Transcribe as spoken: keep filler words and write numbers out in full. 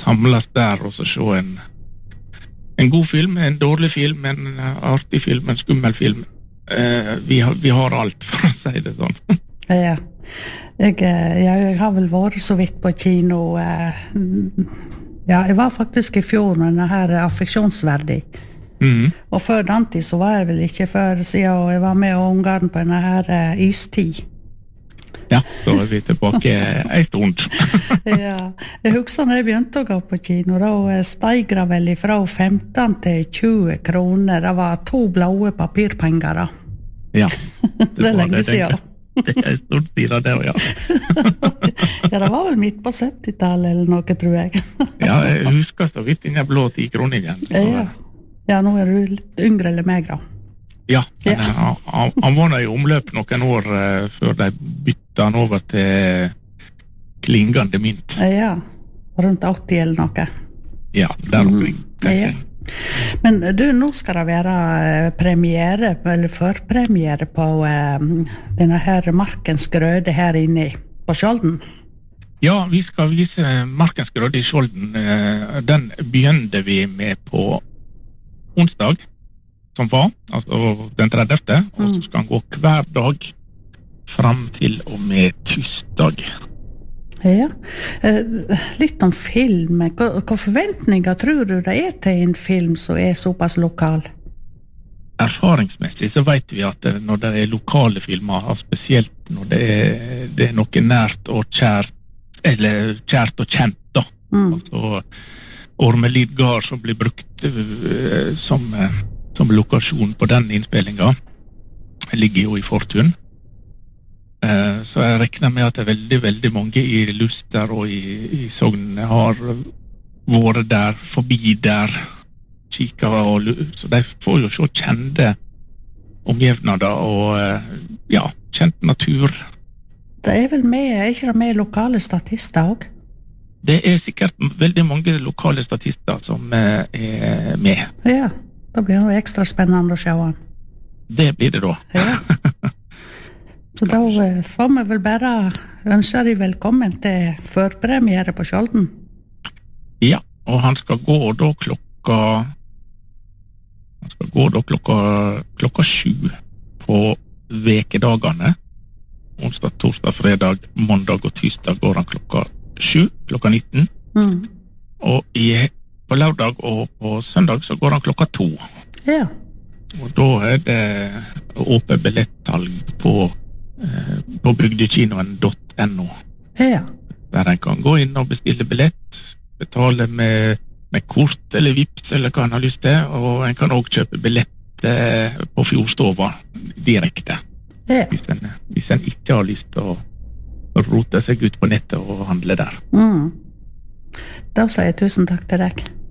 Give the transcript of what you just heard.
samles der og så se en, en god film, en dårlig film, en artig film, en skummel film. Eh, vi, har, vi har alt, for å si det sånn. Ja, jeg, jeg har vel vært så vidt på kino. Ja, jeg var faktisk i fjor med denne her affeksjonsverdig. Mm. Og før den tid så var jeg vel ikke før siden jeg var med Ungarn på denne her uh, istid. Ja, så er vi tilbake en stund. Ja, jeg husker når jeg begynte å gå på kino, da steg det vel fra femten til tjue kroner. Det var to blåe papirpenger da. Ja. Det, det er lenge siden. Det er en stund siden det, ja. Ja, det var vel midt på syttitallet eller noe, tror jeg. Ja, jeg husker så vidt den blå ti kroner igjen. Ja. Ja, nå er du litt yngre eller meg da. Ja, men Ja. han, han, han var i omløp noen år uh, før de bytta han over til klingende mynt. Ja, rundt åtti eller noe. Ja, der omkring. Ja. Men du, nå skal det være eh, premiere, eller førpremiere på eh, denne her Markens grøde her inne på Skjolden. Ja, vi skal vise Markens grøde i Skjolden. Uh, den begynte vi med på onsdag, som var, altså den tredjefte, og så skal han gå hver dag fram til og med tirsdag. Ja, eh, litt om film. Hva, hva forventninger tror du det er til en film som er såpass lokal? Erfaringsmessig så vet vi at når det er lokale filmer, og spesielt når det er, det er noe nært og kjært, eller kjært og kjent da, Mm. altså Ormelid Gard som blir brukt uh, som, uh, som lokasjon på den innspillingen, ligger jo i Fortun. Uh, så jeg regner med at det er veldig, veldig mange i Luster og i, i Sogn har vært der, forbi der, kikket, og, så de får jo se kjente omgivnader og uh, ja, kjent natur. Det er vel med, er ikke det med lokale statister også? Det er sikkert veldig mange lokale statister som uh, er med. Ja, da blir det noe ekstra spennende å se han. Det blir det da. Ja. Så da eh, får vi vel bare ønske deg velkommen til førpremiere på Skjolden. Ja, og han skal gå da klokka han skal gå da klokka klokka sju på vekedagene. Onsdag, torsdag, fredag, mandag og tirsdag går han klokka sju, klokka nitten. Mm. Og i, på lørdag og på søndag så går han klokka to. Ja. Og da er det åpent billettsalg på eh, på bygdekinoen punktum no. Ja. Der en kan gå inn og bestille billett, betale med, med kort eller vips eller hva en har lyst til, og en kan også kjøpe billett eh, på Fjordstova direkte, Ja. hvis en, hvis en ikke har lyst til å rote seg ut på nettet og handle der. Mm. Da sier jeg tusen takk til deg.